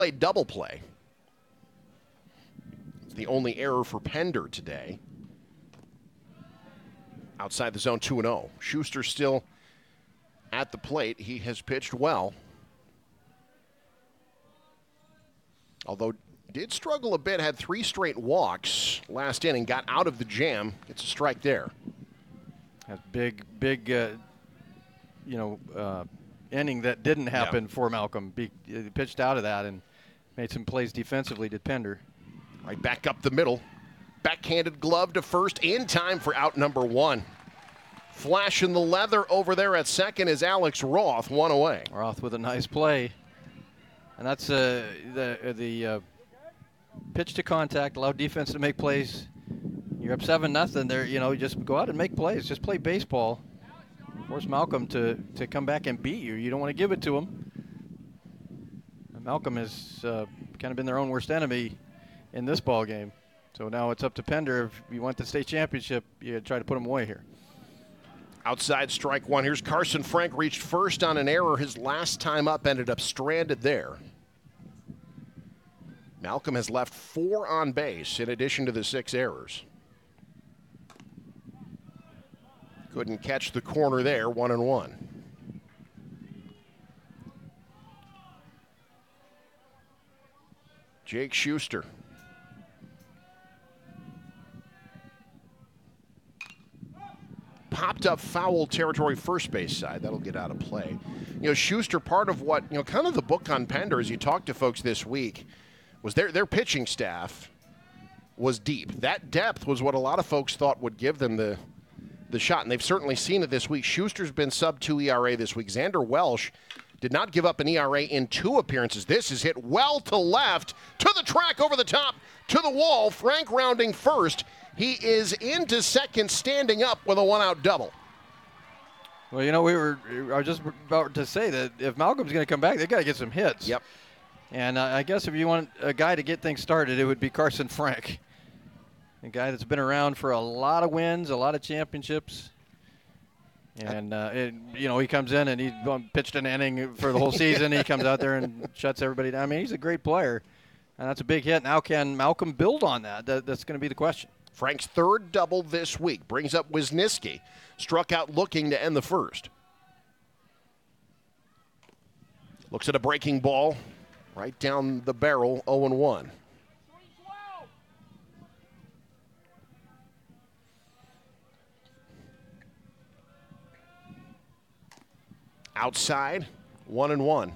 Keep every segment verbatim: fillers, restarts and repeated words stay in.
A double play. It's the only error for Pender today. Outside the zone, two and oh. Schuster still at the plate. He has pitched well. Although did struggle a bit, had three straight walks last inning, got out of the jam. Gets a strike there. That's big, big, uh, you know, uh, inning that didn't happen yeah. for Malcolm. Be, he pitched out of that and made some plays defensively, did Pender. Right back up the middle. Backhanded glove to first in time for out number one. Flashing the leather over there at second is Alex Roth, one away. Roth with a nice play. And that's uh, the, the uh, pitch to contact, allow defense to make plays. You're up seven nothing there, you know, just go out and make plays. Just play baseball. Force Malcolm to, to come back and beat you. You don't want to give it to him. And Malcolm has uh, kind of been their own worst enemy in this ball game. So now it's up to Pender. If you want the state championship, you try to put him away here. Outside strike one. Here's Carson Frank, reached first on an error. His last time up ended up stranded there. Malcolm has left four on base in addition to the six errors. Couldn't catch the corner there, one and one. Jake Schuster. Popped up foul territory first base side. That'll get out of play. You know, Schuster, part of what, you know, kind of the book on Pender as you talk to folks this week was their, their pitching staff was deep. That depth was what a lot of folks thought would give them the, the shot, and they've certainly seen it this week. Schuster's been sub two E R A this week. Xander Welsh did not give up an E R A in two appearances. This is hit well to left, to the track, over the top, to the wall. Frank rounding first. He is into second, standing up with a one-out double. Well, you know, we were I was just about to say that if Malcolm's going to come back, they got to get some hits. Yep. And uh, I guess if you want a guy to get things started, it would be Carson Frank, a guy that's been around for a lot of wins, a lot of championships. And, uh, it, you know, he comes in and he pitched an inning for the whole season. He comes out there and shuts everybody down. I mean, he's a great player, and that's a big hit. Now can Malcolm build on that? that that's going to be the question. Frank's third double this week brings up Wisniewski. Struck out looking to end the first. Looks at a breaking ball right down the barrel, oh and one. Outside, one and one.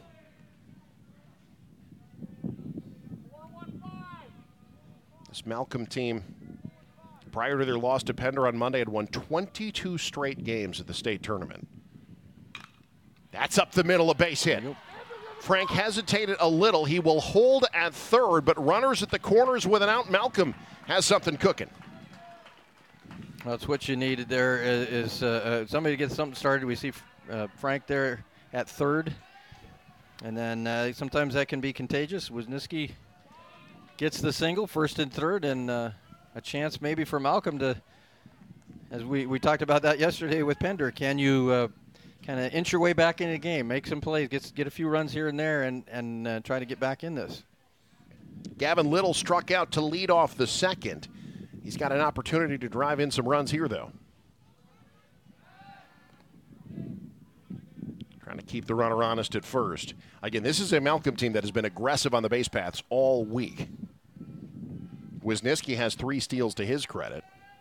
This Malcolm team, prior to their loss to Pender on Monday, had won twenty-two straight games at the state tournament. That's up the middle, a base hit. Frank hesitated a little. He will hold at third, but runners at the corners with an out. Malcolm has something cooking. Well, that's what you needed there is, is uh, uh, somebody to get something started. We see uh, Frank there at third. And then uh, sometimes that can be contagious. Wisniewski gets the single, first and third, and uh, a chance maybe for Malcolm to, as we, we talked about that yesterday with Pender, can you uh, kind of inch your way back into the game, make some plays, get, get a few runs here and there, and, and uh, try to get back in this. Gavin Little struck out to lead off the second. He's got an opportunity to drive in some runs here, though. Trying to keep the runner honest at first. Again, this is a Malcolm team that has been aggressive on the base paths all week. Wisniewski has three steals to his credit.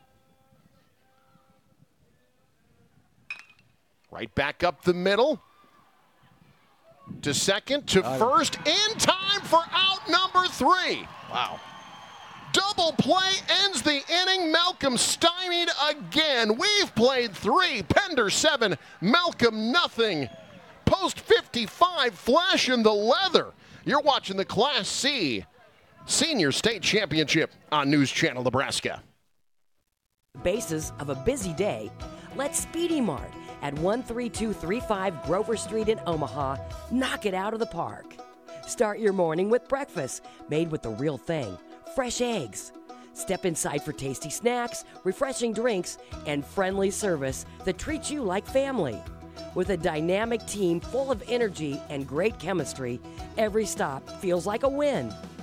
Right back up the middle. To second, to first, in time for out number three. Wow. Double play ends the inning. Malcolm stymied again. We've played three. Pender seven. Malcolm nothing. Post fifty-five, flashing the leather. You're watching the Class C Senior State Championship on News Channel Nebraska. Basis of a busy day, let Speedy Mart at one three two three five Grover Street in Omaha knock it out of the park. Start your morning with breakfast made with the real thing. Fresh eggs. Step inside for tasty snacks, refreshing drinks, and friendly service that treats you like family. With a dynamic team full of energy and great chemistry, every stop feels like a win.